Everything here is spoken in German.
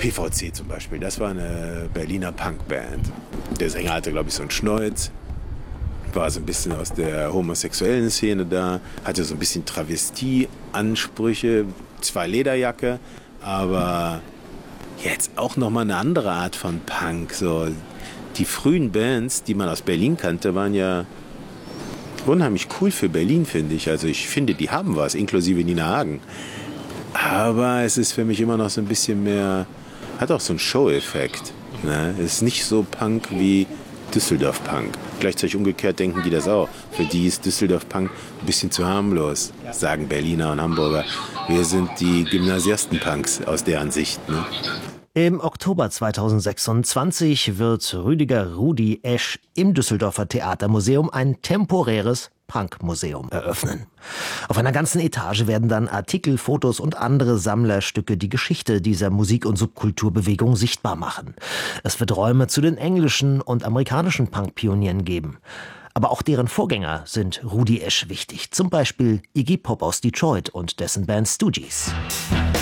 PVC zum Beispiel, das war eine Berliner Punkband. Der Sänger hatte, glaube ich, so einen Schnäuz, war so ein bisschen aus der homosexuellen Szene da, hatte so ein bisschen Travestie-Ansprüche, zwar Lederjacke, aber jetzt auch nochmal eine andere Art von Punk. So, die frühen Bands, die man aus Berlin kannte, waren ja unheimlich cool für Berlin, finde ich. Also ich finde, die haben was, inklusive Nina Hagen. Aber es ist für mich immer noch so ein bisschen mehr, hat auch so einen Show-Effekt. Ne? Es ist nicht so Punk wie Düsseldorf-Punk. Gleichzeitig umgekehrt denken die das auch. Für die ist Düsseldorf-Punk ein bisschen zu harmlos, sagen Berliner und Hamburger. Wir sind die Gymnasiasten-Punks aus deren Sicht. Ne? Im Oktober 2026 wird Rüdiger Rudi Esch im Düsseldorfer Theatermuseum ein temporäres Punkmuseum eröffnen. Auf einer ganzen Etage werden dann Artikel, Fotos und andere Sammlerstücke die Geschichte dieser Musik- und Subkulturbewegung sichtbar machen. Es wird Räume zu den englischen und amerikanischen Punk-Pionieren geben. Aber auch deren Vorgänger sind Rudi Esch wichtig. Zum Beispiel Iggy Pop aus Detroit und dessen Band Stooges.